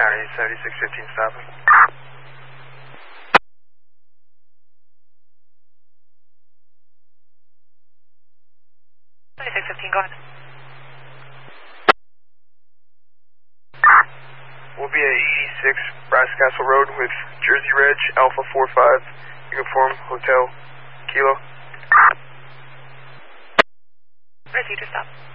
County 7615 stopping. 7615, go ahead. We'll be at 86 Brass Castle Road with Jersey Reg, Alpha 45, Uniform, Hotel, Kilo. Received your stop.